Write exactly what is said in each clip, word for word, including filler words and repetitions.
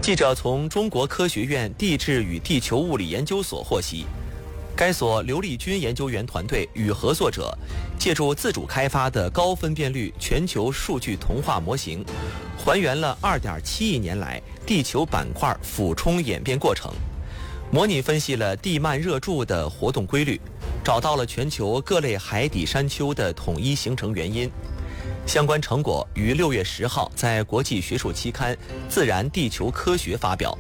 记者从中国科学院地质与地球物理研究所获悉，该所刘立军研究员团队与合作者借助自主开发的高分辨率全球数据同化模型，还原了 二点七亿年来地球板块俯冲演变过程，模拟分析了地幔热柱的活动规律，找到了全球各类海底山丘的统一形成原因。相关成果于六月十号在国际学术期刊《自然地球科学》发表。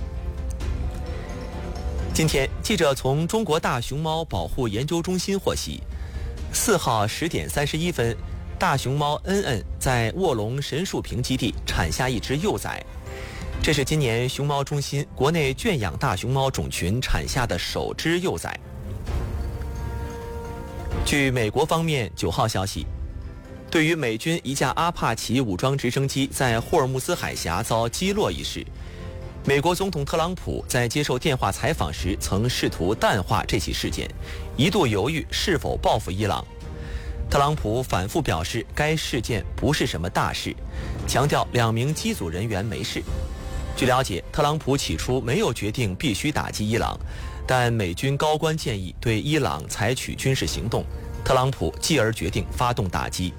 今天，记者从中国大熊猫保护研究中心获悉，四号十点三十一分，大熊猫恩恩在卧龙神树坪基地产下一只幼崽，这是今年熊猫中心国内圈养大熊猫种群产下的首只幼崽。据美国方面九号消息，对于美军一架阿帕奇武装直升机在霍尔木兹海峡遭击落一事，美国总统特朗普在接受电话采访时曾试图淡化这起事件，一度犹豫是否报复伊朗。特朗普反复表示该事件不是什么大事，强调两名机组人员没事。据了解，特朗普起初没有决定必须打击伊朗，但美军高官建议对伊朗采取军事行动，特朗普继而决定发动打击。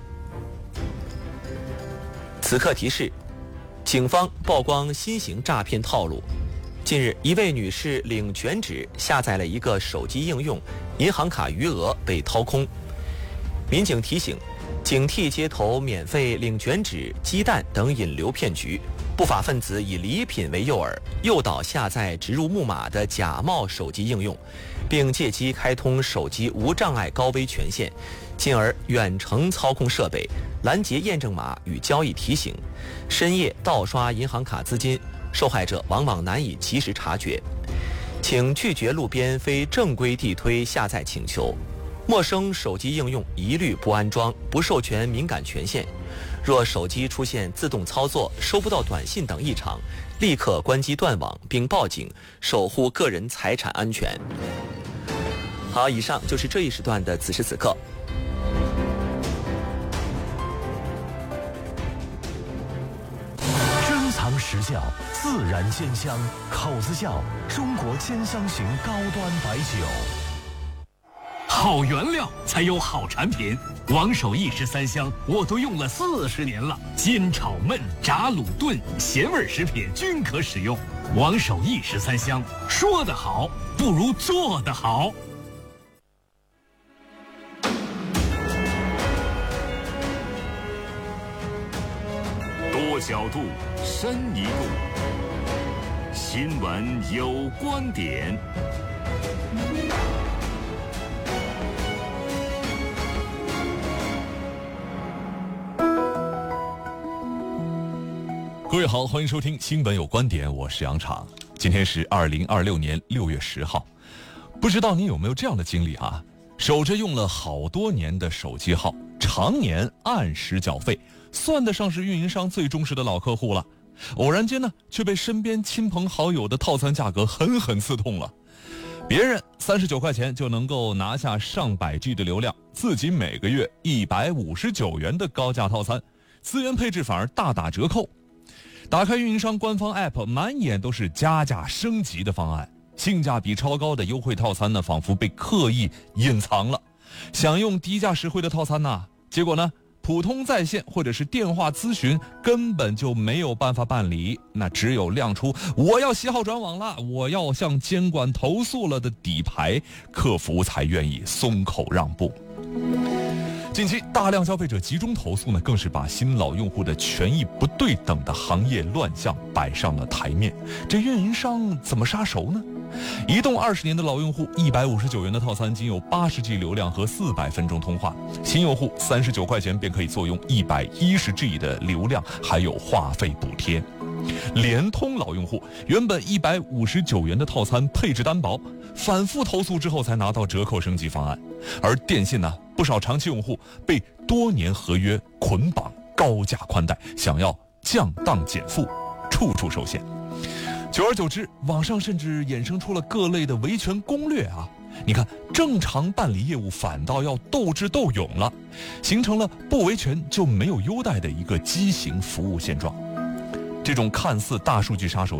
此刻提示，警方曝光新型诈骗套路。近日，一位女士领卷纸下载了一个手机应用，银行卡余额被掏空。民警提醒，警惕街头免费领卷纸、鸡蛋等引流骗局。不法分子以礼品为诱饵，诱导下载植入木马的假冒手机应用，并借机开通手机无障碍高危权限，进而远程操控设备，拦截验证码与交易提醒，深夜盗刷银行卡资金，受害者往往难以及时察觉。请拒绝路边非正规地推下载请求。陌生手机应用一律不安装，不授权敏感权限。若手机出现自动操作、收不到短信等异常，立刻关机断网并报警，守护个人财产安全。好，以上就是这一时段的此时此刻。 珍藏实效，自然鲜香，口子窖中国千香型高端白酒。 好原料才有好产品，王守义十三香我都用了四十年了，煎炒焖炸卤炖咸味食品均可使用。王守义十三香，说得好不如做得好。 多角度，深一步，新闻有观点。 各位好，欢迎收听新闻有观点，我是杨昶。今天是二零二六年六月十号，不知道你有没有这样的经历啊？守着用了好多年的手机号，常年按时缴费，算得上是运营商最忠实的老客户了。偶然间呢，却被身边亲朋好友的套餐价格狠狠刺痛了。别人三十九块钱就能够拿下上百 G 的流量，自己每个月一百五十九元的高价套餐，资源配置反而大打折扣。打开运营商官方 App， 满眼都是加价升级的方案，性价比超高的优惠套餐呢，仿佛被刻意隐藏了。想用低价实惠的套餐呢，结果呢，普通在线或者是电话咨询根本就没有办法办理，那只有亮出我要携号转网了，我要向监管投诉了的底牌，客服才愿意松口让步。近期大量消费者集中投诉呢，更是把新老用户的权益不对等的行业乱象摆上了台面。这运营商怎么杀熟呢？移动二十年的老用户一百五十九元的套餐仅有八十 G 流量和四百分钟通话，新用户三十九块钱便可以坐拥一百一十 G 的流量，还有话费补贴。联通老用户原本一百五十九元的套餐配置单薄，反复投诉之后才拿到折扣升级方案。而电信呢，不少长期用户被多年合约捆绑，高价宽带，想要降档减负，处处受限。久而久之，网上甚至衍生出了各类的维权攻略啊！你看，正常办理业务反倒要斗智斗勇了，形成了不维权就没有优待的一个畸形服务现状。这种看似大数据杀手